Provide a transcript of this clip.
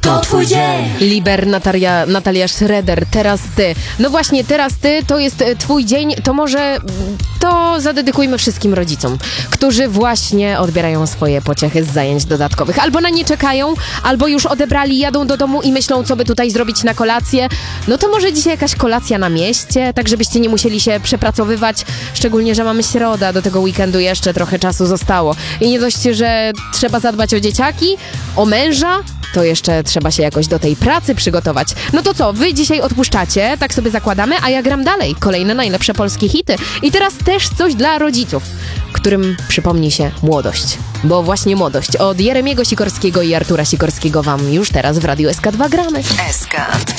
to twój dzień. Liber, Natalia Schroeder, teraz ty. No właśnie, teraz ty, to jest twój dzień, to może to zadedykujmy wszystkim rodzicom, którzy właśnie odbierają swoje pociechy z zajęć dodatkowych. Albo na nie czekają, albo już odebrali, jadą do domu i myślą, co by tutaj zrobić na kolację. No to może dzisiaj jakaś kolacja na mieście, tak żebyście nie musieli się przepracowywać, szczególnie, że mamy środę, do tego weekendu jeszcze trochę czasu zostało. I nie dość, że trzeba zadbać o dzieciaki, o męża, to jeszcze trzeba się jakoś do tej pracy przygotować. No to co, wy dzisiaj odpuszczacie, tak sobie zakładamy, a ja gram dalej. Kolejne najlepsze polskie hity. I teraz też coś dla rodziców, którym przypomni się młodość. Bo właśnie młodość od Jeremiego Sikorskiego i Artura Sikorskiego wam już teraz w Radiu SK2 gramy. SK2.